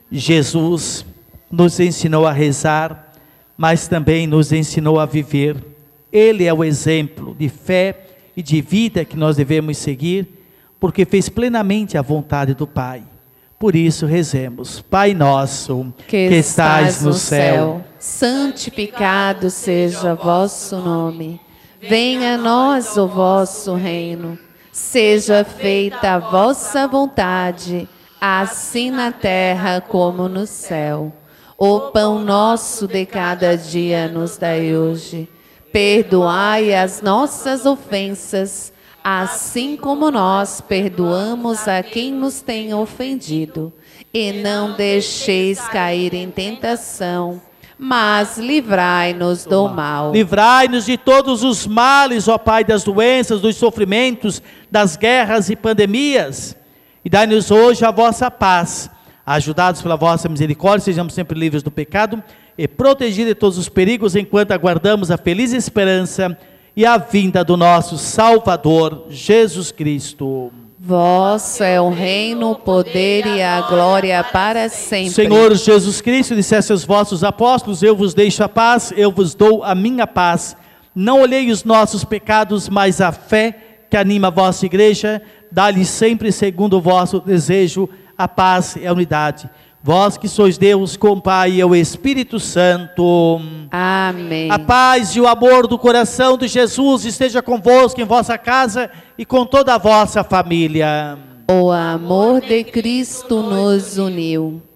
Jesus nos ensinou a rezar, mas também nos ensinou a viver. Ele é o exemplo de fé e de vida que nós devemos seguir, porque fez plenamente a vontade do Pai. Por isso rezemos: Pai nosso, que estais no céu, santificado seja vosso nome. Venha a nós o vosso reino. Seja feita a vossa vontade, assim na terra como no céu. O pão nosso de cada dia nos dai hoje. Perdoai as nossas ofensas, assim como nós perdoamos a quem nos tem ofendido. E não deixeis cair em tentação, mas livrai-nos do mal. Livrai-nos de todos os males, ó Pai, das doenças, dos sofrimentos, das guerras e pandemias. E dai-nos hoje a vossa paz. Ajudados pela vossa misericórdia, sejamos sempre livres do pecado e protegidos de todos os perigos, enquanto aguardamos a feliz esperança e a vinda do nosso Salvador, Jesus Cristo. Vosso é o reino, o poder e a glória para sempre. Senhor Jesus Cristo, disseste aos vossos apóstolos: eu vos deixo a paz, eu vos dou a minha paz. Não olhei os nossos pecados, mas a fé que anima a vossa igreja. Dá-lhe sempre, segundo o vosso desejo, a paz e a unidade. Vós que sois Deus, com o Pai e o Espírito Santo. Amém. A paz e o amor do coração de Jesus esteja convosco, em vossa casa e com toda a vossa família. O amor de Cristo nos uniu.